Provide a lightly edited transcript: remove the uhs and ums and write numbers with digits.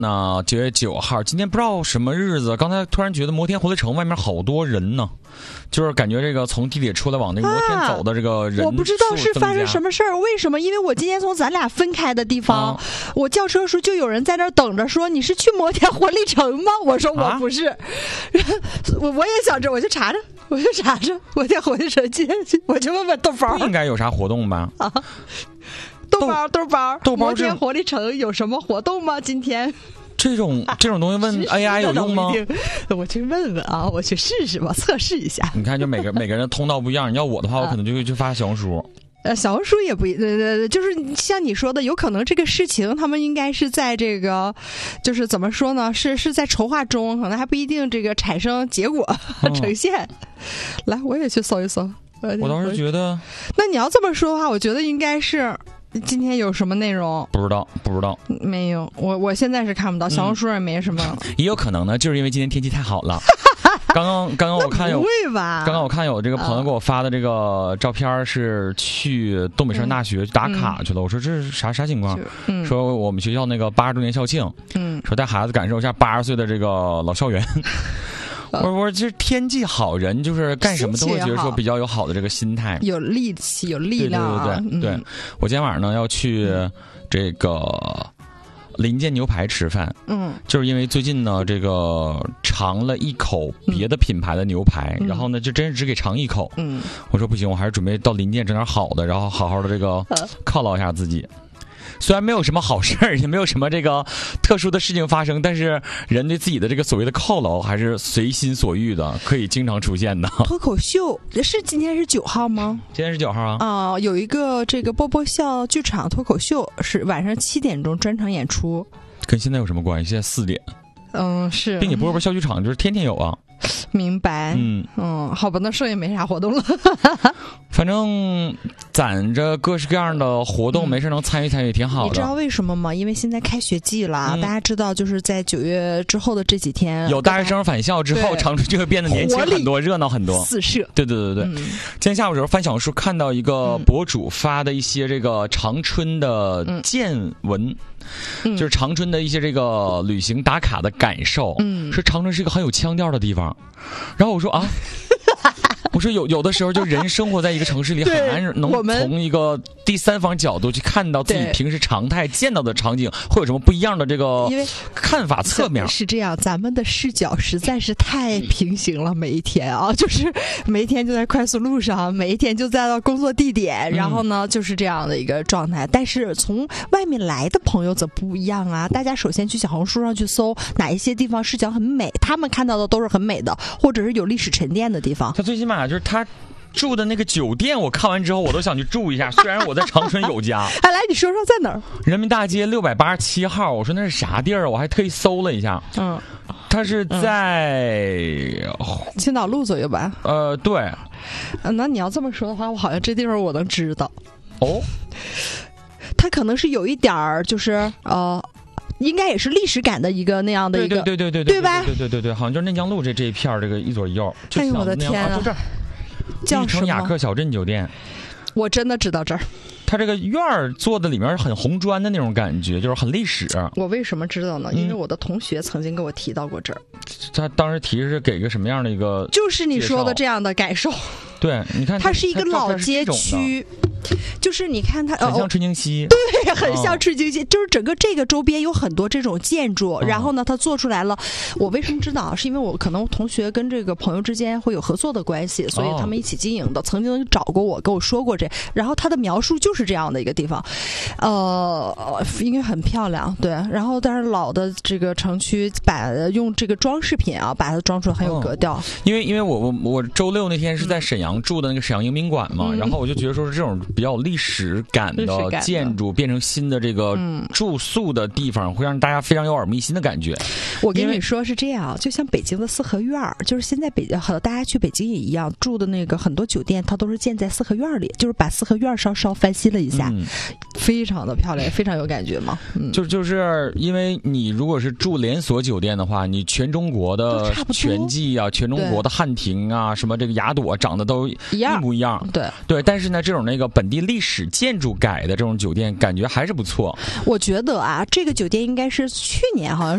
那9月9号，今天不知道什么日子，刚才突然觉得摩天活力城外面好多人呢，就是感觉这个从地铁出来往那个摩天走的这个人数增加， 我不知道是发生什么事儿，为什么？因为我今天从咱俩分开的地方，我叫车时就有人在那儿等着说你是去摩天活力城吗？我说我不是，我也想着，我就查着摩天活力城，今天我就问问豆包， 不应该有啥活动吧？ 啊。豆包，摩天活力城有什么活动吗？今天这种东西问 AI 有用吗？ 我去问问啊，我去试试吧，测试一下。 你看，就每个人的通道不一样。你要我的话，我可能就会去发小红书。 小红书也不就是像你说的，有可能这个事情他们应该是在这个，就是怎么说呢？是在筹划中，可能还不一定这个产生结果呈现。来，我也去搜一搜。 我倒是觉得， 那你要这么说的话，我觉得应该是今天有什么内容？不知道， 没有。我现在是看不到，小红书也没什么。 也有可能呢，就是因为今天天气太好了。刚刚我看有， 不会吧？ 刚刚我看有这个朋友给我发的这个照片，是去东北师范大学打卡去了。我说这是啥情况？说我们学校那个80周年校庆，说带孩子感受一下80岁的这个老校园。我说这天气好，人就是干什么都会觉得说比较有好的这个心态， 有力气，有力量。 对，我今天晚上呢要去这个林建牛排吃饭，就是因为最近呢这个尝了一口别的品牌的牛排，然后呢就真是只给尝一口，我说不行，我还是准备到林建整点好的，然后好好的这个犒劳一下自己。虽然没有什么好事儿，也没有什么这个特殊的事情发生，但是人对自己的这个所谓的犒劳还是随心所欲的，可以经常出现的。 脱口秀是今天是9号吗？ 今天是9号啊。 有一个这个波波笑剧场脱口秀是晚上7点钟专场演出， 跟现在有什么关系？现在4点。 是， 并且波波笑剧场就是天天有啊。 明白。好吧，那剩也没啥活动了。 反正攒着各式各样的活动，没事能参与参与挺好的。 你知道为什么吗？因为现在开学季了，大家知道，就是在9月之后的这几天， 有大学生返校之后，长春就会变得年轻很多，热闹很多。 四射。 对。今天下午的时候翻小红书看到一个博主发的一些这个长春的见闻。就是长春的一些这个旅行打卡的感受，说长春是一个很有腔调的地方。然后我说我说有的时候就人生活在一个城市里，很难能从一个第三方角度去看到自己平时常态见到的场景会有什么不一样的这个看法侧面。 是这样，咱们的视角实在是太平行了，每一天啊，就是每一天就在快速路上，每一天就在到工作地点，然后呢就是这样的一个状态。但是从外面来的朋友则不一样啊，大家首先去小红书上去搜哪一些地方视角很美，他们看到的都是很美的，或者是有历史沉淀的地方。 他最起码就是他住的那个酒店，我看完之后我都想去住一下。虽然我在长春有家。 来你说说在哪儿？ 人民大街687号。我说那是啥地儿？我还特意搜了一下。它是在青岛路左右吧？ 对。 那你要这么说的话，我好像这地方我能知道。它可能是有一点儿，就是应该也是历史感的一个那样的一个，对吧？ 对，好像就是内江路这一片这个一左一右。 哎呦我的天啊！ 就这儿， 叫什么？ 雅克小镇酒店。 我真的知道这儿。 它这个院儿做的里面很红砖的那种感觉，就是很历史。 我为什么知道呢？因为我的同学曾经跟我提到过这儿。 他当时提是给个什么样的一个？ 就是你说的这样的感受。 对，你看它是一个老街区。就是你看它很像春京西， 对，很像春京西，就是整个这个周边有很多这种建筑，然后呢，它做出来了。我为什么知道？是因为我可能同学跟这个朋友之间会有合作的关系，所以他们一起经营的。曾经找过我，跟我说过这，然后他的描述就是这样的一个地方，应该很漂亮，对。然后但是老的这个城区用这个装饰品啊，把它装出来很有格调。 因为我周六那天是在沈阳住的那个沈阳迎宾馆嘛，然后我就觉得说是这种比较有历史感的建筑变成新的这个住宿的地方，会让大家非常有耳目一新的感觉。 我跟你说是这样，就像北京的四合院，就是现在大家去北京也一样，住的那个很多酒店它都是建在四合院里，就是把四合院稍稍翻新了一下，非常的漂亮，非常有感觉嘛。 就是因为你如果是住连锁酒店的话，你全中国的全季啊，全中国的汉庭啊，什么这个雅朵长得都一模一样。对，但是呢，这种那个本地历史建筑改的这种酒店，感觉还是不错。 我觉得啊，这个酒店应该是去年好像